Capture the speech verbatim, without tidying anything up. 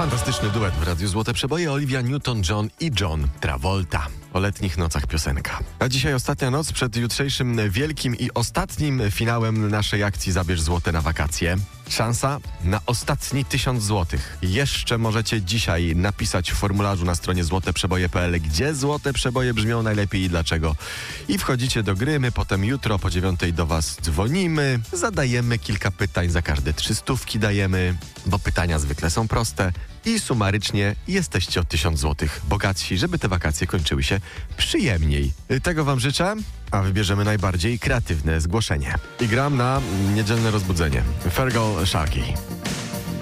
Fantastyczny duet w Radiu Złote Przeboje. Olivia Newton-John i John Travolta. O letnich nocach piosenka. A dzisiaj ostatnia noc przed jutrzejszym wielkim i ostatnim finałem naszej akcji Zabierz Złote na wakacje. Szansa na ostatni tysiąc złotych. Jeszcze możecie dzisiaj napisać w formularzu na stronie złoteprzeboje kropka p l, gdzie złote przeboje brzmią najlepiej i dlaczego. I wchodzicie do gry, my potem jutro po dziewiątej do was dzwonimy, zadajemy kilka pytań, za każde trzy stówki dajemy, bo pytania zwykle są proste. I sumarycznie jesteście o tysiąc złotych bogatsi, żeby te wakacje kończyły się przyjemniej. Tego wam życzę, a wybierzemy najbardziej kreatywne zgłoszenie. I gram na niedzielne rozbudzenie. Fergal Sharkey.